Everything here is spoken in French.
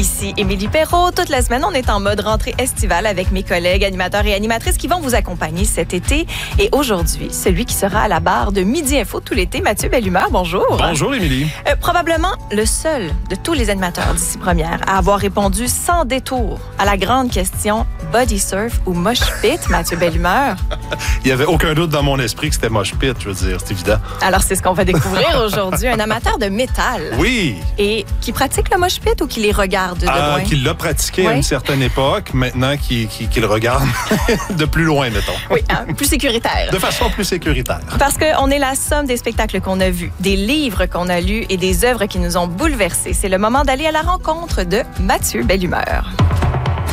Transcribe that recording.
Ici Émilie Perrault. Toute la semaine, on est en mode rentrée estivale avec mes collègues animateurs et animatrices qui vont vous accompagner cet été. Et aujourd'hui, celui qui sera à la barre de Midi Info tout l'été, Mathieu Bellumeur. Bonjour. Bonjour, Émilie. Probablement le seul de tous les animateurs d'ici première à avoir répondu sans détour à la grande question body surf ou mosh pit, Mathieu Bellumeur. Il n'y avait aucun doute dans mon esprit que c'était mosh pit, je veux dire, c'est évident. Alors, c'est ce qu'on va découvrir aujourd'hui. Un amateur de métal. Oui. Et qui pratique le mosh pit ou qui les regarde de loin? Qui l'a pratiqué à une certaine époque, maintenant qui le regarde de plus loin, mettons. Oui, hein, plus sécuritaire. De façon plus sécuritaire. Parce qu'on est la somme des spectacles qu'on a vus, des livres qu'on a lus et des œuvres qui nous ont bouleversés. C'est le moment d'aller à la rencontre de Mathieu Bellumeur.